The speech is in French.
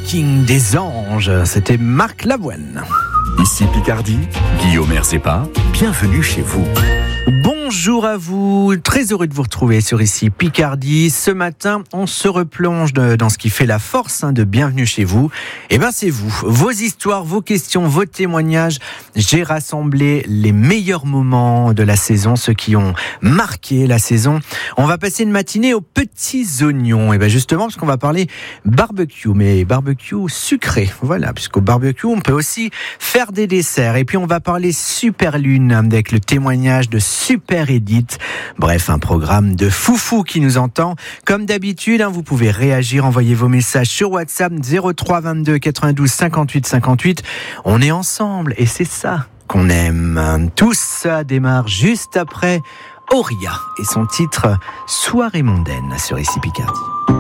Parking des anges, c'était Marc Lavoine. Ici Picardie, Guillaume Erzepa, bienvenue chez vous. Bonjour à vous, très heureux de vous retrouver sur Ici Picardie. Ce matin, on se replonge dans ce qui fait la force de Bienvenue chez vous. Et ben c'est vous, vos histoires, vos questions, vos témoignages. J'ai rassemblé les meilleurs moments de la saison, ceux qui ont marqué la saison. On va passer une matinée aux petits oignons. Et ben justement, parce qu'on va parler barbecue, mais barbecue sucré. Voilà, puisqu'au barbecue, on peut aussi faire des desserts. Et puis on va parler super lune avec le témoignage de Super Edith. Bref, un programme de foufou qui nous entend. Comme d'habitude, vous pouvez réagir, envoyer vos messages sur WhatsApp 03 22 92 58 58. On est ensemble et c'est ça qu'on aime. Tout ça démarre juste après Auria et son titre Soirée mondaine sur Ici Picardie.